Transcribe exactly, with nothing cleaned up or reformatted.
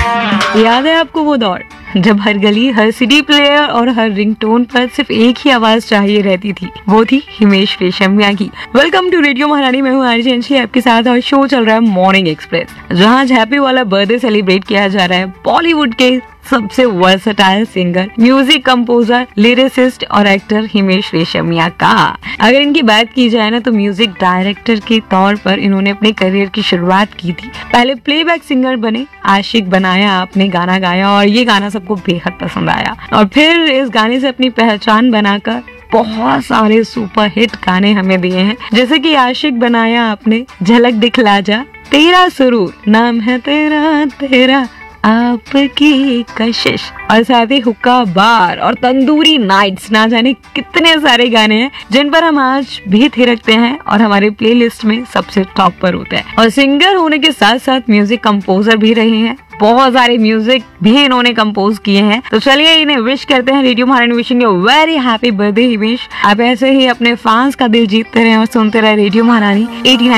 याद है आपको वो दौर जब हर गली, हर सीडी प्लेयर और हर रिंगटोन पर सिर्फ एक ही आवाज चाहिए रहती थी, वो थी हिमेश रेशमिया की। वेलकम टू रेडियो महारानी, मैं हूँ आरजे अंशी आपके साथ और शो चल रहा है मॉर्निंग एक्सप्रेस, जहाँ आज हैप्पी वाला बर्थडे सेलिब्रेट किया जा रहा है बॉलीवुड के सबसे versatile singer, music composer, lyricist और एक्टर हिमेश रेशमिया का। अगर इनकी बात की जाए ना तो म्यूजिक डायरेक्टर के तौर पर इन्होंने अपने करियर की शुरुआत की थी। पहले प्लेबैक सिंगर बने, आशिक बनाया आपने गाना गाया और ये गाना सबको बेहद पसंद आया और फिर इस गाने से अपनी पहचान बनाकर बहुत सारे सुपर हिट गाने हमें दिए हैं, जैसे कि आशिक बनाया आपने, झलक दिखला जा, तेरा सुरूर, नाम है तेरा तेरा, आपकी कशिश और साथ ही हुक्का बार और तंदूरी नाइट्स। ना जाने कितने सारे गाने हैं जिन पर हम आज भी थिरकते हैं और हमारे प्लेलिस्ट में सबसे टॉप पर होते हैं। और सिंगर होने के साथ साथ म्यूजिक कंपोजर भी रहे हैं, बहुत सारे म्यूजिक भी इन्होंने कंपोज किए हैं। तो चलिए इन्हें विश करते हैं, रेडियो महारानी wishing you very happy birthday Himesh. आप ऐसे ही अपने फैंस का दिल जीतते रहे और सुनते रहे रेडियो महारानी एटी